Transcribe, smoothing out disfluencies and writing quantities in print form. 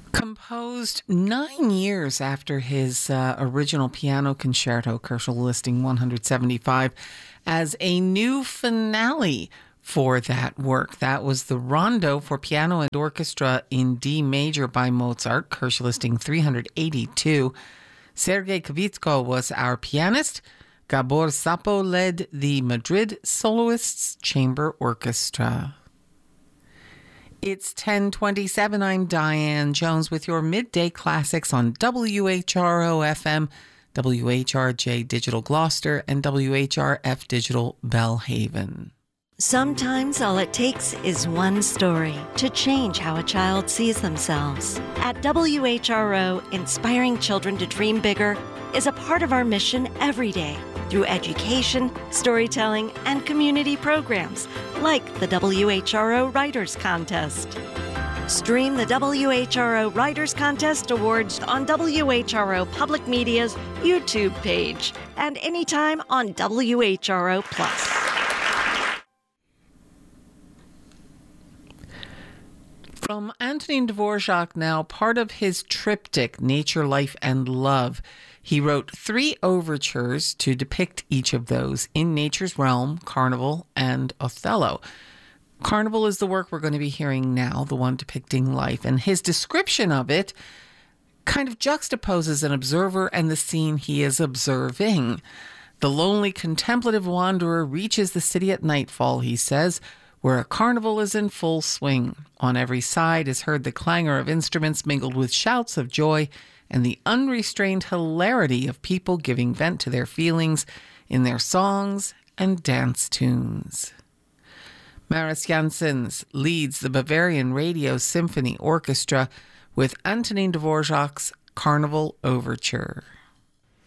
Composed 9 years after his original piano concerto, Kerschel listing 175, as a new finale for that work. That was the Rondo for Piano and Orchestra in D major by Mozart, Kerschel listing 382. Sergei Kavitsko was our pianist. Gabor Sapo led the Madrid Soloists Chamber Orchestra. It's 10:27. I'm Diane Jones with your midday classics on WHRO FM, WHRJ Digital Gloucester, and WHRF Digital Belhaven. Sometimes all it takes is one story to change how a child sees themselves. At WHRO, inspiring children to dream bigger is a part of our mission every day through education, storytelling, and community programs like the WHRO Writers Contest. Stream the WHRO Writers Contest Awards on WHRO Public Media's YouTube page and anytime on WHRO Plus. From Antonin Dvorak now, part of his triptych, Nature, Life, and Love, he wrote 3 overtures to depict each of those in Nature's Realm, Carnival, and Othello. Carnival is the work we're going to be hearing now, the one depicting life, and his description of it kind of juxtaposes an observer and the scene he is observing. The lonely contemplative wanderer reaches the city at nightfall, he says, where a carnival is in full swing. On every side is heard the clangor of instruments mingled with shouts of joy and the unrestrained hilarity of people giving vent to their feelings in their songs and dance tunes. Maris Janssens leads the Bavarian Radio Symphony Orchestra with Antonin Dvorak's Carnival Overture.